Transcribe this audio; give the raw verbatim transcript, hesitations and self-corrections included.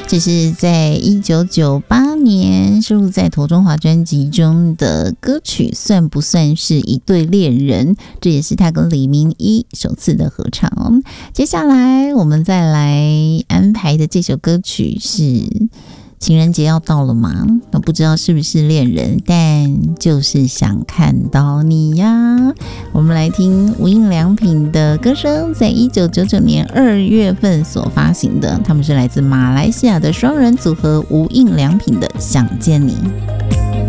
这是在一九九八年收录在陀中华专辑中的歌曲，算不算是一对恋人？这也是他跟李明一首次的合唱哦。接下来我们再来安排的这首歌曲是情人节要到了吗？我不知道是不是恋人，但就是想看到你呀。我们来听无印良品的歌声，在一九九九年二月份所发行的，他们是来自马来西亚的双人组合无印良品的《想见你》。